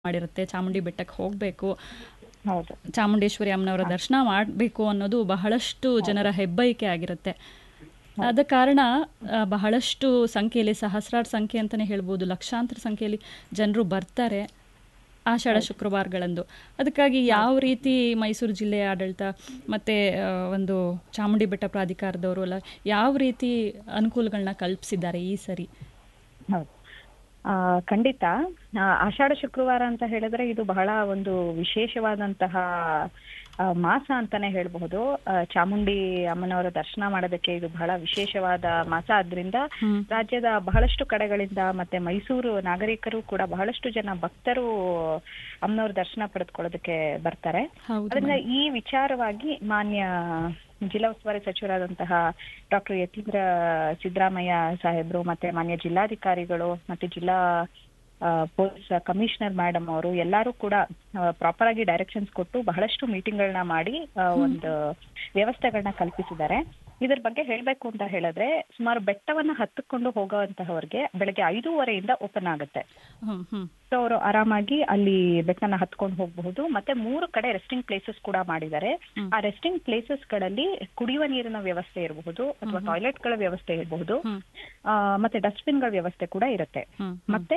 ಮಾಡಿರುತ್ತೆ. ಚಾಮುಂಡಿ ಬೆಟ್ಟಕ್ಕೆ ಹೋಗಬೇಕು, ಹೌದು. ಚಾಮುಂಡೇಶ್ವರಿ ಅಮ್ಮನವರ ದರ್ಶನ ಮಾಡಬೇಕು ಅನ್ನೋದು ಬಹಳಷ್ಟು ಜನರ ಹೆಬ್ಬಯಕೆ ಆಗಿರುತ್ತೆ. ಆದ ಕಾರಣ ಬಹಳಷ್ಟು ಸಂಖ್ಯೆಯಲ್ಲಿ, ಸಹಸ್ರಾರು ಸಂಖ್ಯೆ ಅಂತಲೇ ಹೇಳ್ಬೋದು, ಲಕ್ಷಾಂತರ ಸಂಖ್ಯೆಯಲ್ಲಿ ಜನರು ಬರ್ತಾರೆ ಆಷಾಢ ಶುಕ್ರವಾರಗಳಂದು. ಅದಕ್ಕಾಗಿ ಯಾವ ರೀತಿ ಮೈಸೂರು ಜಿಲ್ಲೆಯ ಆಡಳಿತ ಮತ್ತು ಒಂದು ಚಾಮುಂಡಿ ಬೆಟ್ಟ ಪ್ರಾಧಿಕಾರದವರು ಎಲ್ಲ ಯಾವ ರೀತಿ ಅನುಕೂಲಗಳನ್ನ ಕಲ್ಪಿಸಿದ್ದಾರೆ ಈ ಸರಿ? ಹೌದು, ಖಂಡಿತ. ಆಷಾಢ ಶುಕ್ರವಾರ ಅಂತ ಹೇಳಿದ್ರೆ ಇದು ಬಹಳ ಒಂದು ವಿಶೇಷವಾದಂತಹ ಮಾಸ ಅಂತಾನೆ ಹೇಳಬಹುದು. ಚಾಮುಂಡಿ ಅಮ್ಮನವರ ದರ್ಶನ ಮಾಡೋದಕ್ಕೆ ಇದು ಬಹಳ ವಿಶೇಷವಾದ ಮಾಸ. ಆದ್ರಿಂದ ರಾಜ್ಯದ ಬಹಳಷ್ಟು ಕಡೆಗಳಿಂದ ಮತ್ತೆ ಮೈಸೂರು ನಾಗರಿಕರು ಕೂಡ ಬಹಳಷ್ಟು ಜನ ಭಕ್ತರು ಅಮ್ಮನವ್ರ ದರ್ಶನ ಪಡೆದುಕೊಳ್ಳೋದಕ್ಕೆ ಬರ್ತಾರೆ. ಅದರಿಂದ ಈ ವಿಚಾರವಾಗಿ ಮಾನ್ಯ ಜಿಲ್ಲಾ ಉಸ್ತುವಾರಿ ಸಚಿವರಾದಂತಹ ಡಾಕ್ಟರ್ ಯತೀಂದ್ರ ಸಿದ್ದರಾಮಯ್ಯ ಸಾಹೇಬ್ರು ಮತ್ತೆ ಮಾನ್ಯ ಜಿಲ್ಲಾಧಿಕಾರಿಗಳು ಮತ್ತೆ ಜಿಲ್ಲಾ ಪೊಲೀಸ್ ಕಮಿಷನರ್ ಮೇಡಮ್ ಅವರು ಎಲ್ಲರೂ ಕೂಡ ಪ್ರಾಪರ್ ಆಗಿ ಡೈರೆಕ್ಷನ್ಸ್ ಕೊಟ್ಟು ಬಹಳಷ್ಟು ಮೀಟಿಂಗ್ಗಳನ್ನ ಮಾಡಿ ಒಂದು ವ್ಯವಸ್ಥೆಗಳನ್ನ ಕಲ್ಪಿಸಿದ್ದಾರೆ. ಇದ್ರ ಬಗ್ಗೆ ಹೇಳ್ಬೇಕು ಅಂತ ಹೇಳಿದ್ರೆ, ಸುಮಾರು ಬೆಟ್ಟವನ್ನ ಹತ್ತಿಕೊಂಡು ಹೋಗುವಂತಹವ್ರಿಗೆ ಬೆಳಗ್ಗೆ 5:30 ಓಪನ್ ಆಗುತ್ತೆ. ಸೊ ಅವರು ಆರಾಮಾಗಿ ಅಲ್ಲಿ ಬೆಟ್ಟನ ಹತ್ಕೊಂಡು ಹೋಗಬಹುದು. ಮತ್ತೆ 3 ಕಡೆ ರೆಸ್ಟಿಂಗ್ ಪ್ಲೇಸಸ್ ಕೂಡ ಮಾಡಿದ್ದಾರೆ. ಆ ರೆಸ್ಟಿಂಗ್ ಪ್ಲೇಸಸ್ ಗಳಲ್ಲಿ ಕುಡಿಯುವ ನೀರಿನ ವ್ಯವಸ್ಥೆ ಇರಬಹುದು ಅಥವಾ ಟಾಯ್ಲೆಟ್ ಗಳ ವ್ಯವಸ್ಥೆ ಇರಬಹುದು, ಮತ್ತೆ ಡಸ್ಟ್ಬಿನ್ ಗಳ ವ್ಯವಸ್ಥೆ ಕೂಡ ಇರುತ್ತೆ. ಮತ್ತೆ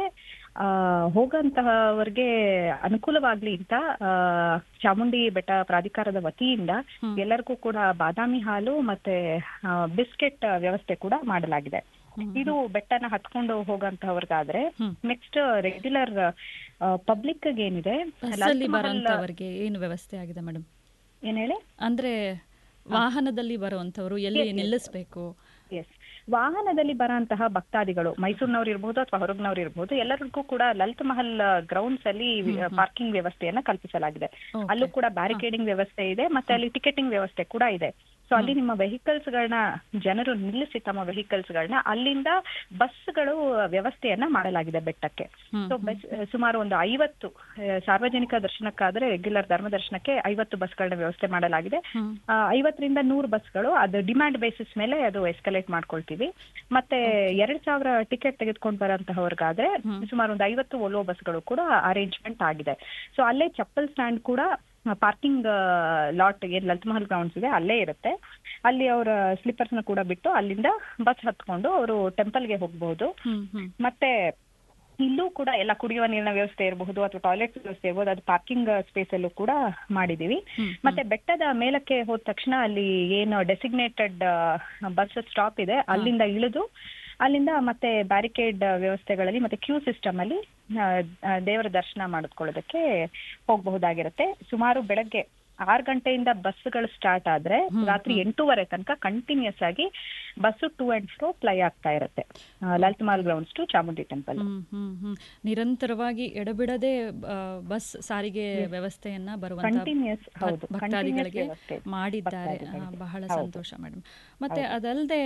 ಹೋಗಂತಹವರಿಗೆ ಅನುಕೂಲವಾಗ್ಲಿ ಅಂತ ಚಾಮುಂಡಿ ಬೆಟ್ಟ ಪ್ರಾಧಿಕಾರದ ವತಿಯಿಂದ ಎಲ್ಲರಿಗೂ ಕೂಡ ಬಾದಾಮಿ ಹಾಲು ಮತ್ತೆ ಬಿಸ್ಕೆಟ್ ವ್ಯವಸ್ಥೆ ಕೂಡ ಮಾಡಲಾಗಿದೆ. ಇದು ಬೆಟ್ಟನ ಹತ್ಕೊಂಡು ಹೋಗಂತಹವ್ರಿಗಾದ್ರೆ, ನೆಕ್ಸ್ಟ್ ರೆಗ್ಯುಲರ್ ಪಬ್ಲಿಕ್ ಏನಿದೆ ಬರುವಂತವರಿಗೆ ಏನು ವ್ಯವಸ್ಥೆ ಆಗಿದೆ ಮೇಡಮ್? ಏನ್ ಹೇಳಿ? ಅಂದ್ರೆ ವಾಹನದಲ್ಲಿ ಬರುವಂತವ್ರು ಎಲ್ಲಿ ನಿಲ್ಲಿಸ್ಬೇಕು? ಎಸ್, ವಾಹನದಲ್ಲಿ ಬರಂತಹ ಭಕ್ತಾದಿಗಳು ಮೈಸೂರಿನವ್ರು ಇರಬಹುದು ಅಥವಾ ಹೊರಗಿನವ್ರು ಇರಬಹುದು, ಎಲ್ಲರಿಗೂ ಕೂಡ ಲಲಿತ್ ಮಹಲ್ ಗ್ರೌಂಡ್ಸ್ ಅಲ್ಲಿ ಪಾರ್ಕಿಂಗ್ ವ್ಯವಸ್ಥೆಯನ್ನ ಕಲ್ಪಿಸಲಾಗಿದೆ. ಅಲ್ಲೂ ಕೂಡ ಬ್ಯಾರಿಕೇಡಿಂಗ್ ವ್ಯವಸ್ಥೆ ಇದೆ, ಮತ್ತೆ ಅಲ್ಲಿ ಟಿಕೆಟಿಂಗ್ ವ್ಯವಸ್ಥೆ ಕೂಡ ಇದೆ. ಸೊ ಅಲ್ಲಿ ನಿಮ್ಮ ವೆಹಿಕಲ್ಸ್ ಗಳನ್ನ ಜನರು ನಿಲ್ಲಿಸಿ ತಮ್ಮ ವೆಹಿಕಲ್ಸ್ ಗಳನ್ನ ಅಲ್ಲಿಂದ ಬಸ್ಗಳು ವ್ಯವಸ್ಥೆಯನ್ನ ಮಾಡಲಾಗಿದೆ ಬೆಟ್ಟಕ್ಕೆ. ಸೊ ಸುಮಾರು ಒಂದು 50 ಸಾರ್ವಜನಿಕ ದರ್ಶನಕ್ಕಾದ್ರೆ ರೆಗ್ಯುಲರ್ ಧರ್ಮ ದರ್ಶನಕ್ಕೆ 50 ಬಸ್ಗಳನ್ನ ವ್ಯವಸ್ಥೆ ಮಾಡಲಾಗಿದೆ. 50ರಿಂದ 100 ಬಸ್ಗಳು ಅದು ಡಿಮ್ಯಾಂಡ್ ಬೇಸಿಸ್ ಮೇಲೆ ಅದು ಎಸ್ಕಲೇಟ್ ಮಾಡ್ಕೊಳ್ತೀವಿ. ಮತ್ತೆ 2000 ಟಿಕೆಟ್ ತೆಗೆದುಕೊಂಡು ಬರೋಂತಹವ್ರಿಗಾದ್ರೆ ಸುಮಾರು ಒಂದು 50 ವೋಲ್ವೋ ಬಸ್ಗಳು ಕೂಡ ಅರೇಂಜ್ಮೆಂಟ್ ಆಗಿದೆ. ಸೊ ಅಲ್ಲೇ ಚಪ್ಪಲ್ ಸ್ಟ್ಯಾಂಡ್ ಕೂಡ, ಪಾರ್ಕಿಂಗ್ ಲಾಟ್ ಏನ್ ಲಲಿತ್ ಮಹಲ್ ಗ್ರೌಂಡ್ಸ್ ಇದೆ ಅಲ್ಲೇ ಇರುತ್ತೆ. ಅಲ್ಲಿ ಅವರ ಸ್ಲಿಪ್ಪರ್ಸ್ ನ ಕೂಡ ಬಿಟ್ಟು ಅಲ್ಲಿಂದ ಬಸ್ ಹತ್ಕೊಂಡು ಅವರು ಟೆಂಪಲ್ಗೆ ಹೋಗಬಹುದು. ಮತ್ತೆ ಇಲ್ಲೂ ಕೂಡ ಎಲ್ಲ ಕುಡಿಯುವ ನೀರಿನ ವ್ಯವಸ್ಥೆ ಇರಬಹುದು ಅಥವಾ ಟಾಯ್ಲೆಟ್ ವ್ಯವಸ್ಥೆ ಇರಬಹುದು, ಅದು ಪಾರ್ಕಿಂಗ್ ಸ್ಪೇಸ್ ಅಲ್ಲೂ ಕೂಡ ಮಾಡಿದೀವಿ. ಮತ್ತೆ ಬೆಟ್ಟದ ಮೇಲಕ್ಕೆ ಹೋದ ತಕ್ಷಣ ಅಲ್ಲಿ ಏನು ಡೆಸಿಗ್ನೇಟೆಡ್ ಬಸ್ ಸ್ಟಾಪ್ ಇದೆ, ಅಲ್ಲಿಂದ ಇಳಿದು ಅಲ್ಲಿಂದ ಮತ್ತೆ ಬ್ಯಾರಿಕೇಡ್ ವ್ಯವಸ್ಥೆಗಳಲ್ಲಿ ಮತ್ತೆ ಕ್ಯೂ ಸಿಸ್ಟಮ್ ಅಲ್ಲಿ ದೇವರ ದರ್ಶನ ಮಾಡಿಕೊಳ್ಳೋದಕ್ಕೆ ಹೋಗಬಹುದಾಗಿರುತ್ತೆ. ಸುಮಾರು ಬೆಳಗ್ಗೆ 6 ಗಂಟೆಯಿಂದ ಬಸ್ಗಳು ಸ್ಟಾರ್ಟ್ ಆದ್ರೆ ರಾತ್ರಿ 8:30 ತನಕ ಕಂಟಿನ್ಯೂಸ್ ಆಗಿ bus to and pro ply ಆಗ್ತಾ ಇರುತ್ತೆ Lalit Mahal grounds to Chamundi temple. ನಿರಂತರವಾಗಿ ಎಡಬಿಡದೆ ಬಸ್ ಸಾರಿಗೆ ವ್ಯವಸ್ಥೆಯನ್ನ ಬರುವಂತ ಭಕ್ತಾದಿಗಳಿಗೆ ಮಾಡಿದ್ದಾರೆ. ಬಹಳ ಸಂತೋಷ ಮೇಡಮ್. ಮತ್ತೆ ಅದಲ್ಲದೆ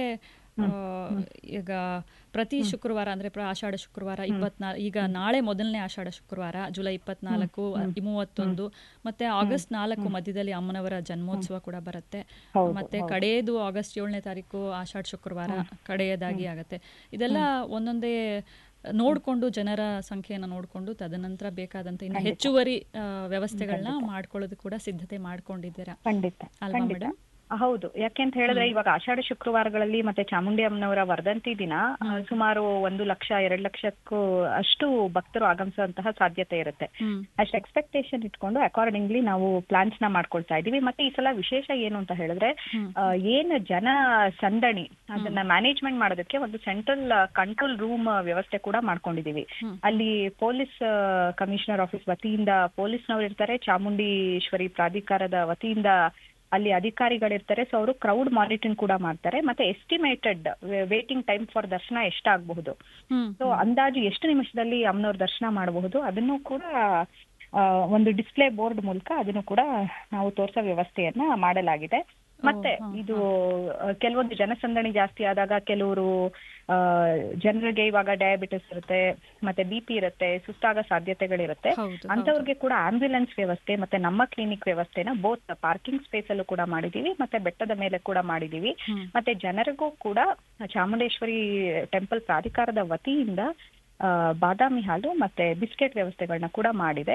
ಈಗ ಪ್ರತಿ ಶುಕ್ರವಾರ ಅಂದ್ರೆ ಆಷಾಢ ಶುಕ್ರವಾರ 24, ಈಗ ನಾಳೆ ಮೊದಲನೇ ಆಷಾಢ ಶುಕ್ರವಾರ ಜುಲೈ 24, 31 ಮತ್ತೆ ಆಗಸ್ಟ್ 4 ಮಧ್ಯದಲ್ಲಿ ಅಮ್ಮನವರ ಜನ್ಮೋತ್ಸವ ಕೂಡ ಬರುತ್ತೆ. ಮತ್ತೆ ಕಡೆಯದು ಆಗಸ್ಟ್ 7ನೇ ತಾರೀಕು ಆಷಾಢ ಶುಕ್ರವಾರ ಕಡೆಯದಾಗಿ ಆಗತ್ತೆ. ಇದೆಲ್ಲ ಒಂದೊಂದೇ ನೋಡ್ಕೊಂಡು, ಜನರ ಸಂಖ್ಯೆಯನ್ನು ನೋಡ್ಕೊಂಡು ತದನಂತರ ಬೇಕಾದಂತ ಇನ್ನು ಹೆಚ್ಚುವರಿ ವ್ಯವಸ್ಥೆಗಳನ್ನ ಮಾಡ್ಕೊಳ್ಳೋದು ಕೂಡ ಸಿದ್ಧತೆ ಮಾಡ್ಕೊಂಡಿದ್ದೀರಾ ಅಲ್ವಾ ಮೇಡಮ್? ಹೌದು, ಯಾಕೆಂತ ಹೇಳಿದ್ರೆ ಇವಾಗ ಆಷಾಢ ಶುಕ್ರವಾರಗಳಲ್ಲಿ ಮತ್ತೆ ಚಾಮುಂಡಿ ಅಮ್ಮನವರ ವರ್ಧಂತಿ ದಿನ ಸುಮಾರು 1 ಲಕ್ಷ 2 ಲಕ್ಷಕ್ಕೂ ಅಷ್ಟು ಭಕ್ತರು ಆಗಮಿಸುವಂತಹ ಸಾಧ್ಯತೆ ಇರುತ್ತೆ. ಅಷ್ಟು ಎಕ್ಸ್ಪೆಕ್ಟೇಷನ್ ಇಟ್ಕೊಂಡು ಅಕಾರ್ಡಿಂಗ್ಲಿ ನಾವು ಪ್ಲಾನ್ಸ್ ನ ಮಾಡ್ಕೊಳ್ತಾ ಇದೀವಿ. ಮತ್ತೆ ಈ ಸಲ ವಿಶೇಷ ಏನು ಅಂತ ಹೇಳಿದ್ರೆ, ಏನು ಜನ ಸಂದಣಿ ಅದನ್ನ ಮ್ಯಾನೇಜ್ಮೆಂಟ್ ಮಾಡೋದಕ್ಕೆ ಒಂದು ಸೆಂಟ್ರಲ್ ಕಂಟ್ರೋಲ್ ರೂಮ್ ವ್ಯವಸ್ಥೆ ಕೂಡ ಮಾಡ್ಕೊಂಡಿದೀವಿ. ಅಲ್ಲಿ ಪೊಲೀಸ್ ಕಮಿಷನರ್ ಆಫೀಸ್ ವತಿಯಿಂದ ಪೊಲೀಸ್ನವ್ರು ಇರ್ತಾರೆ, ಚಾಮುಂಡೇಶ್ವರಿ ಪ್ರಾಧಿಕಾರದ ವತಿಯಿಂದ ಅಲ್ಲಿ ಅಧಿಕಾರಿಗಳಿರ್ತಾರೆ. ಸೊ ಅವರು ಕ್ರೌಡ್ ಮಾನಿಟರಿಂಗ್ ಕೂಡ ಮಾಡ್ತಾರೆ. ಮತ್ತೆ ಎಸ್ಟಿಮೇಟೆಡ್ ವೇಟಿಂಗ್ ಟೈಮ್ ಫಾರ್ ದರ್ಶನ ಎಷ್ಟಾಗಬಹುದು, ಸೊ ಅಂದಾಜು ಎಷ್ಟು ನಿಮಿಷದಲ್ಲಿ ಅಮ್ಮನವ್ರ ದರ್ಶನ ಮಾಡಬಹುದು, ಅದನ್ನು ಕೂಡ ಒಂದು ಡಿಸ್ಪ್ಲೇ ಬೋರ್ಡ್ ಮೂಲಕ ಅದನ್ನು ಕೂಡ ನಾವು ತೋರಿಸೋ ವ್ಯವಸ್ಥೆಯನ್ನ ಮಾಡಲಾಗಿದೆ. ಮತ್ತೆ ಇದು ಕೆಲವೊಂದು ಜನಸಂದಣಿ ಜಾಸ್ತಿ ಆದಾಗ ಕೆಲವರು ಜನರಿಗೆ ಇವಾಗ ಡಯಾಬಿಟಿಸ್ ಇರುತ್ತೆ, ಮತ್ತೆ BP ಇರುತ್ತೆ, ಸುಸ್ತಾಗೋ ಸಾಧ್ಯತೆಗಳಿರುತ್ತೆ. ಅಂತವ್ರಿಗೆ ಕೂಡ ಆಂಬ್ಯುಲೆನ್ಸ್ ವ್ಯವಸ್ಥೆ ಮತ್ತೆ ನಮ್ಮ ಕ್ಲಿನಿಕ್ ವ್ಯವಸ್ಥೆನ ಬೋತ್ ಪಾರ್ಕಿಂಗ್ ಸ್ಪೇಸ್ ಅಲ್ಲೂ ಕೂಡ ಮಾಡಿದೀವಿ, ಮತ್ತೆ ಬೆಟ್ಟದ ಮೇಲೆ ಕೂಡ ಮಾಡಿದೀವಿ. ಮತ್ತೆ ಜನರಿಗೂ ಕೂಡ ಚಾಮುಂಡೇಶ್ವರಿ ಟೆಂಪಲ್ ಪ್ರಾಧಿಕಾರದ ವತಿಯಿಂದ ಬಾದಾಮಿ ಹಾಲು ಮತ್ತೆ ಬಿಸ್ಕೆಟ್ ವ್ಯವಸ್ಥೆಗಳನ್ನ ಕೂಡ ಮಾಡಿದೆ.